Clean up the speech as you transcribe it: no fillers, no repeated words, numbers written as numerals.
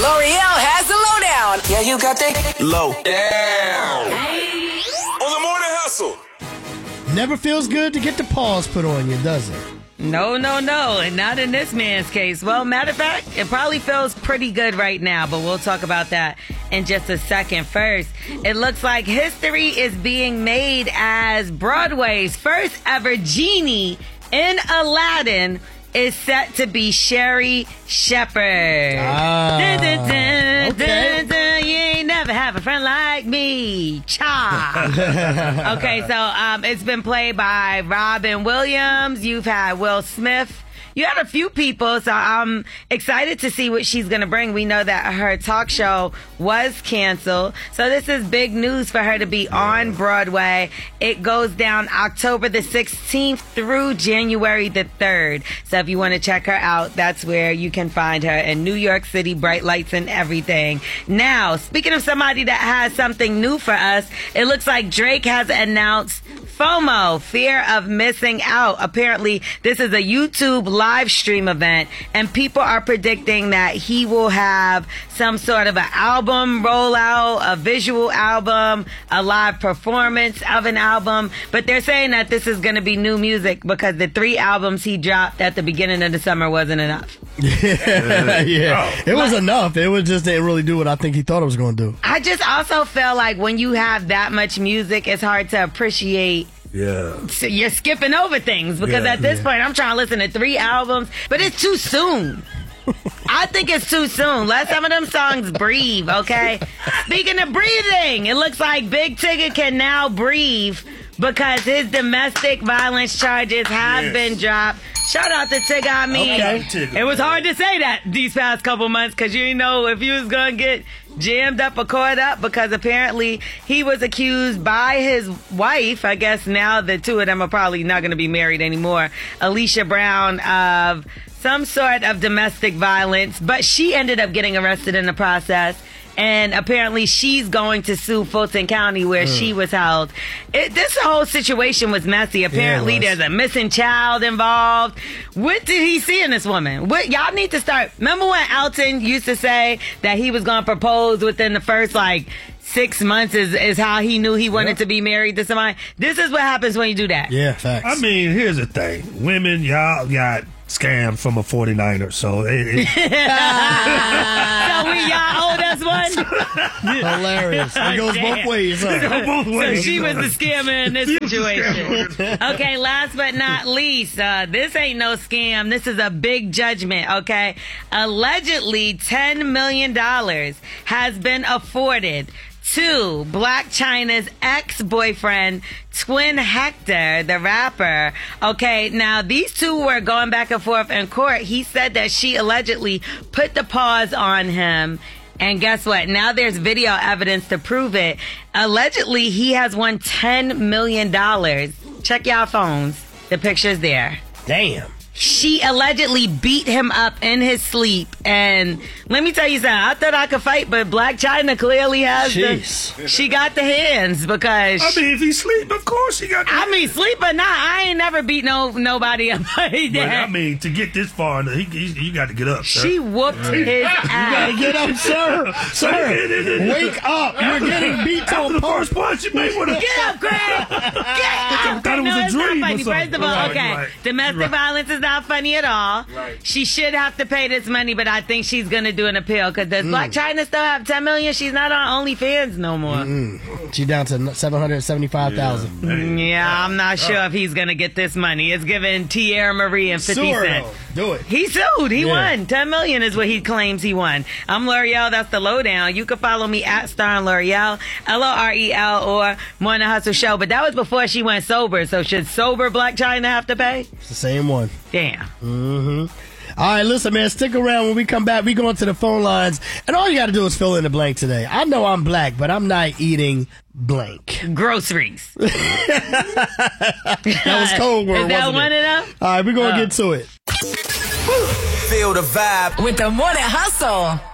L'Oreal has the lowdown. Yeah, you got that low down. On the morning hustle. Never feels good to get the paws put on you, does it? No, and not in this man's case. Well, matter of fact, it probably feels pretty good right now, but we'll talk about that in just a second. First, it looks like history is being made as Broadway's first ever genie in Aladdin is set to be Sherry Shepherd. Dun, dun, dun, okay. dun, dun, you ain't never have a friend like me. Cha. Okay, so it's been played by Robin Williams. You've had Will Smith. You had a few people, so I'm excited to see what she's going to bring. We know that her talk show was canceled, so this is big news for her to be on Broadway. It goes down October the 16th through January the 3rd. So if you want to check her out, that's where you can find her in New York City, bright lights and everything. Now, speaking of somebody that has something new for us, it looks like Drake has announced FOMO, fear of missing out. Apparently, this is a YouTube live stream event, and people are predicting that he will have some sort of an album rollout, a visual album, a live performance of an album. But they're saying that this is going to be new music because the 3 albums he dropped at the beginning of the summer wasn't enough. Yeah. It was enough. It was just didn't really do what I think he thought it was going to do. I just also feel like when you have that much music, it's hard to appreciate. Yeah. So you're skipping over things because at this point I'm trying to listen to 3 albums, but it's too soon. I think it's too soon. Let some of them songs breathe, okay? Speaking of breathing, it looks like Big Tigger can now breathe because his domestic violence charges have been dropped. Shout out to Tigger. I mean, it was hard to say that these past couple months because you didn't know if you was going to get jammed up or caught up because apparently he was accused by his wife. I guess now the two of them are probably not going to be married anymore. Alicia Brown of some sort of domestic violence, but she ended up getting arrested in the process. And apparently she's going to sue Fulton County where she was held. This whole situation was messy. Apparently there's a missing child involved. What did he see in this woman? Y'all need to start. Remember when Elton used to say that he was going to propose within the first 6 months is how he knew he wanted to be married to somebody? This is what happens when you do that. Yeah, facts. I mean, here's the thing. Women, y'all got scammed from a 49er, so So y'all owed us one? Hilarious. It goes both ways. Huh? So she was the scammer in this situation. Okay, last but not least, this ain't no scam. This is a big judgment, okay? Allegedly, $10 million has been afforded to Blac Chyna's ex-boyfriend, Twin Hector, the rapper. Okay, now these two were going back and forth in court. He said that she allegedly put the pause on him. And guess what? Now there's video evidence to prove it. Allegedly, he has won $10 million. Check y'all phones. The picture's there. Damn. She allegedly beat him up in his sleep. And let me tell you something. I thought I could fight, but Blac Chyna clearly has she got the hands because... I mean, if he sleep, of course he got the hands. I mean, sleep or not, I ain't never beat nobody up like that. But I mean, to get this far, you got to get up, sir. She whooped his ass. You got to get up, sir. Sir, wake up. You're getting beat to After a the first punch, you may want to... Get up, Greg! Get up! I thought it was a it's not dream or funny. something. First of all, Right. domestic violence is not funny at all. Right. She should have to pay this money, but I think she's going to do an appeal because does Blac Chyna still have $10 million? She's not on OnlyFans no more. She down to 775,000. Yeah, I'm not sure if he's going to get this money. It's giving Tierra Marie and 50 Cent. Do it. He sued. He won. $10 million is what he claims he won. I'm L'Oreal. That's the lowdown. You can follow me at Star and L'Oreal, L'Orel, or Morning Hustle Show. But that was before she went sober. So should sober Blac Chyna have to pay? It's the same one. Damn. All right, listen, man, stick around. When we come back, we go into the phone lines, and all you got to do is fill in the blank today. I know I'm black, but I'm not eating blank. Groceries. That was code word, Is that wasn't one it? enough? All right, we're going to get to it. Feel the vibe with the morning hustle.